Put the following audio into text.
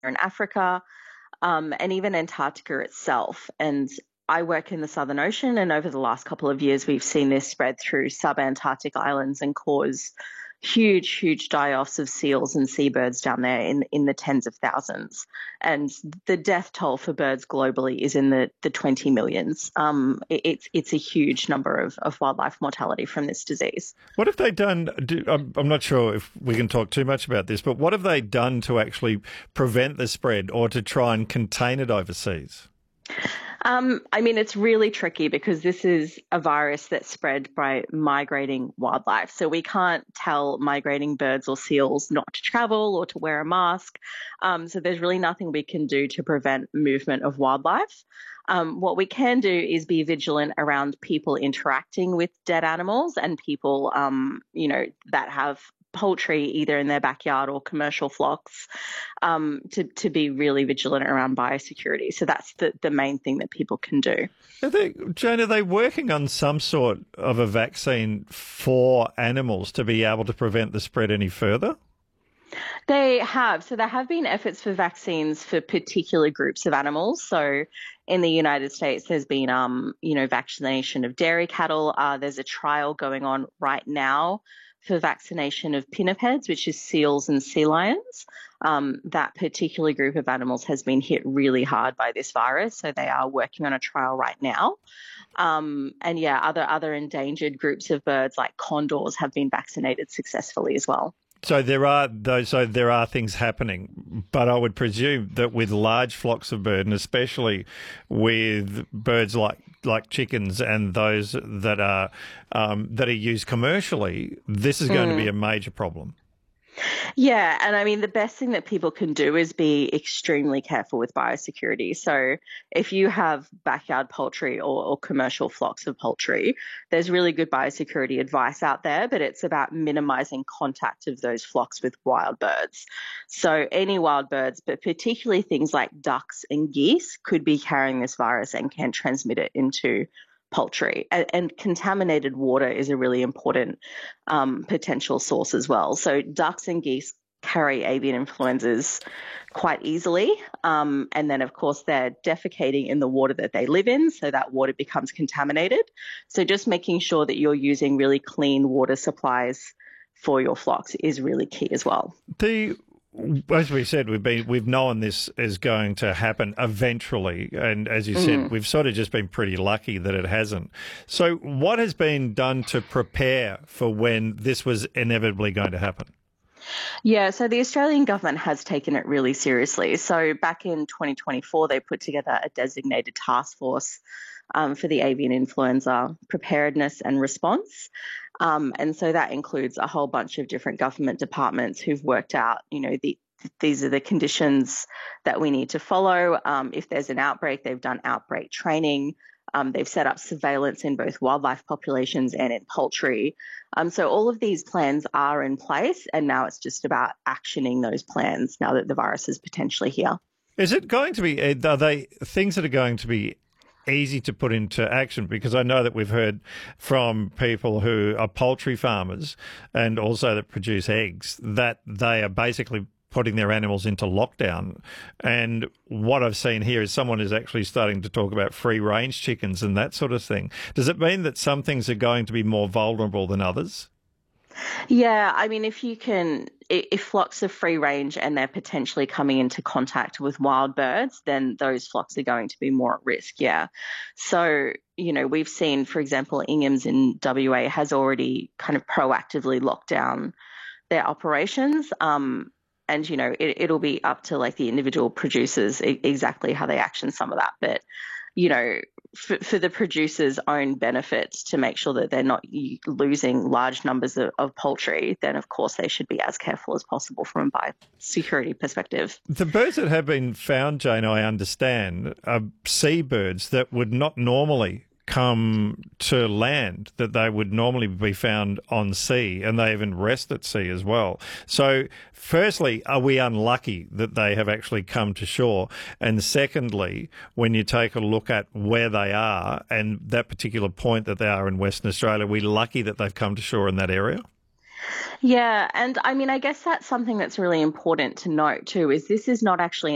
in Africa, and even Antarctica itself. And I work in the Southern Ocean, and over the last couple of years, we've seen this spread through subantarctic islands and cause huge die-offs of seals and seabirds down there in the tens of thousands. And the death toll for birds globally is in the 20 millions. It's a huge number of wildlife mortality from this disease. What have they done? I'm not sure if we can talk too much about this, but what have they done to actually prevent the spread or to try and contain it overseas? It's really tricky because this is a virus that's spread by migrating wildlife. So we can't tell migrating birds or seals not to travel or to wear a mask. So there's really nothing we can do to prevent movement of wildlife. What we can do is be vigilant around people interacting with dead animals and people, that have poultry either in their backyard or commercial flocks, to be really vigilant around biosecurity. So that's the main thing that people can do. Jane, are they working on some sort of a vaccine for animals to be able to prevent the spread any further? They have. So there have been efforts for vaccines for particular groups of animals. So in the United States, there's been, vaccination of dairy cattle. There's a trial going on right now for vaccination of pinnipeds, which is seals and sea lions. That particular group of animals has been hit really hard by this virus, so they are working on a trial right now. Other endangered groups of birds like condors have been vaccinated successfully as well. So there are things happening, but I would presume that with large flocks of birds, and especially with birds like chickens and those that are used commercially, this is going to be a major problem. Yeah, and the best thing that people can do is be extremely careful with biosecurity. So if you have backyard poultry or commercial flocks of poultry, there's really good biosecurity advice out there, but it's about minimizing contact of those flocks with wild birds. So any wild birds, but particularly things like ducks and geese, could be carrying this virus and can transmit it into poultry. And contaminated water is a really important potential source as well. So ducks and geese carry avian influenzas quite easily. And then, of course, they're defecating in the water that they live in, so that water becomes contaminated. So just making sure that you're using really clean water supplies for your flocks is really key as well. As we said, we've known this is going to happen eventually, and as you said, we've sort of just been pretty lucky that it hasn't. So what has been done to prepare for when this was inevitably going to happen? Yeah, so the Australian government has taken it really seriously. So back in 2024, they put together a designated task force for the avian influenza preparedness and response. And so that includes a whole bunch of different government departments who've worked out, these are the conditions that we need to follow. If there's an outbreak, they've done outbreak training. They've set up surveillance in both wildlife populations and in poultry. So all of these plans are in place, and now it's just about actioning those plans now that the virus is potentially here. Is it going to be, are they things that are going to be easy to put into action? Because I know that we've heard from people who are poultry farmers and also that produce eggs that they are basically putting their animals into lockdown. And what I've seen here is someone is actually starting to talk about free-range chickens and that sort of thing. Does it mean that some things are going to be more vulnerable than others? Yeah, if flocks are free range and they're potentially coming into contact with wild birds, then those flocks are going to be more at risk. Yeah. So, we've seen, for example, Ingham's in WA has already kind of proactively locked down their operations. It'll be up to the individual producers exactly how they action some of that. But, for the producers' own benefit to make sure that they're not losing large numbers of poultry, then of course they should be as careful as possible from a biosecurity perspective. The birds that have been found, Jane, I understand, are seabirds that would not normally come to land, that they would normally be found on sea, and they even rest at sea as well. So firstly, are we unlucky that they have actually come to shore? And secondly, when you take a look at where they are and that particular point that they are in Western Australia, are we lucky that they've come to shore in that area? Yeah, and I guess that's something that's really important to note too, is this is not actually